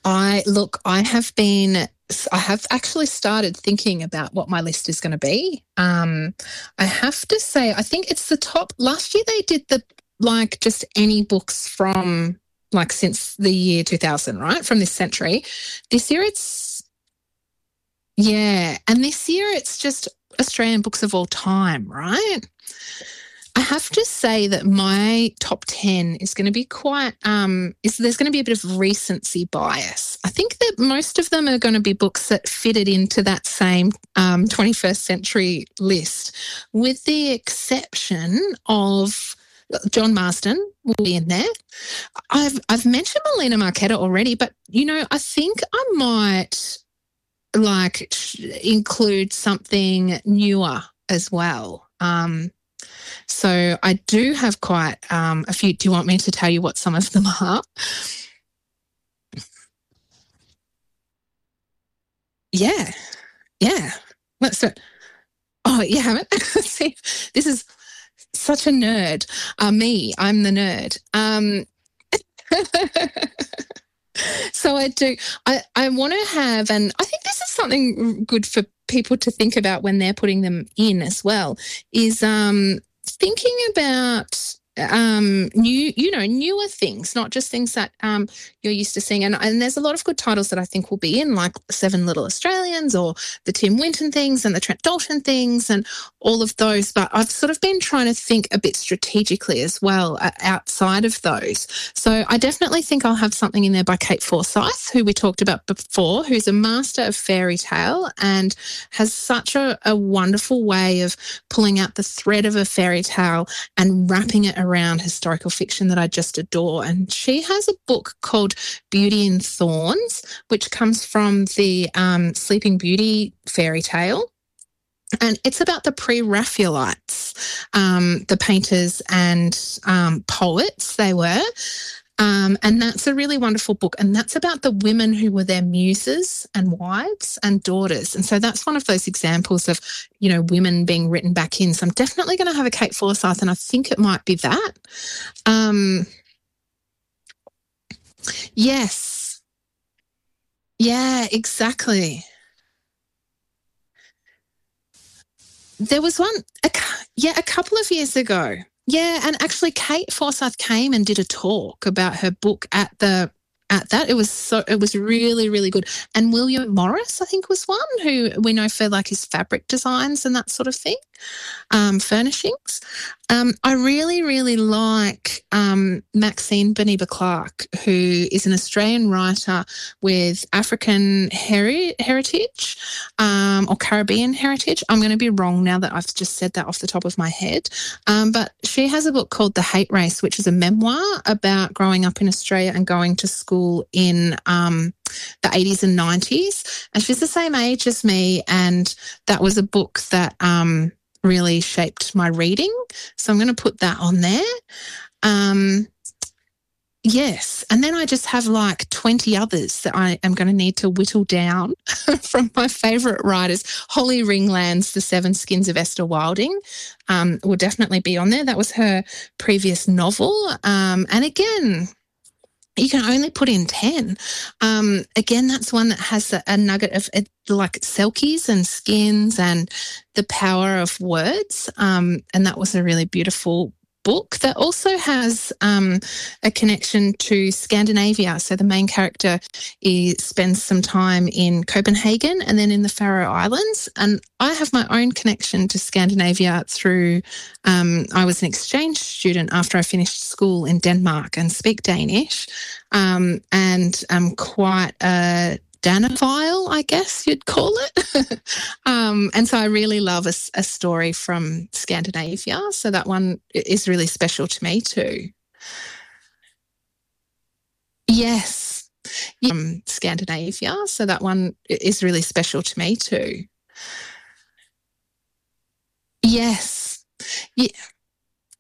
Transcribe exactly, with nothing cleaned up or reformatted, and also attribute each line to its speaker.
Speaker 1: I look, I have been, I have actually started thinking about what my list is going to be. Um, I have to say, I think it's the top. Last year they did the like just any books from like since the year two thousand, right? From this century. This year it's, yeah. And this year it's just Australian books of all time, right? I have to say that my top ten is going to be quite, um, is there's going to be a bit of recency bias. I think that most of them are going to be books that fitted into that same um, twenty-first century list, with the exception of John Marsden will be in there. I've, I've mentioned Melina Marchetta already, but, you know, I think I might like include something newer as well. Um, So I do have quite um, a few. Do you want me to tell you what some of them are? Yeah, yeah. Let's do it. Oh, you haven't? See, this is such a nerd. Uh, me, I'm the nerd. Um, so I do. I, I want to have, and I think this is something good for people to think about when they're putting them in as well, is um, thinking about um, new, you know, newer things, not just things that um, you're used to seeing. And, and there's a lot of good titles that I think will be in, like Seven Little Australians or the Tim Winton things and the Trent Dalton things and all of those. But I've sort of been trying to think a bit strategically as well uh, outside of those. So I definitely think I'll have something in there by Kate Forsyth, who we talked about before, who's a master of fairy tale and has such a, a wonderful way of pulling out the thread of a fairy tale and wrapping it around historical fiction that I just adore. And she has a book called Beauty in Thorns, which comes from the um, Sleeping Beauty fairy tale. And it's about the pre-Raphaelites, um, the painters and um, poets they were. Um, and that's a really wonderful book. And that's about the women who were their muses and wives and daughters. And so that's one of those examples of, you know, women being written back in. So I'm definitely going to have a Kate Forsyth, and I think it might be that. Um, yes. Yeah, exactly. There was one, a, yeah, a couple of years ago. Yeah, and actually Kate Forsyth came and did a talk about her book at the at that. It was so it was really, really good. And William Morris, I think, was one who we know for like his fabric designs and that sort of thing, um, furnishings. Um, I really, really like um, Maxine Beniba Clark, who is an Australian writer with African heri- heritage um, or Caribbean heritage. I'm going to be wrong now that I've just said that off the top of my head. Um, but she has a book called The Hate Race, which is a memoir about growing up in Australia and going to school in um, the eighties and nineties. And she's the same age as me. And that was a book that um, really shaped my reading. So I'm going to put that on there. Um, yes. And then I just have like twenty others that I am going to need to whittle down from my favourite writers. Holly Ringland's The Seven Skins of Esther Wilding um, will definitely be on there. That was her previous novel. Um, and again, you can only put in ten. Um, again, that's one that has a, a nugget of uh, like selkies and skins and the power of words. Um, and that was a really beautiful book that also has um, a connection to Scandinavia. So the main character is, spends some time in Copenhagen and then in the Faroe Islands. And I have my own connection to Scandinavia through, um, I was an exchange student after I finished school in Denmark and speak Danish. Um, and I'm quite a Danophile, I guess you'd call it. um, and so I really love a, a story from Scandinavia. So that one is really special to me too. Yes. From Scandinavia. So that one is really special to me too. Yes. Yeah.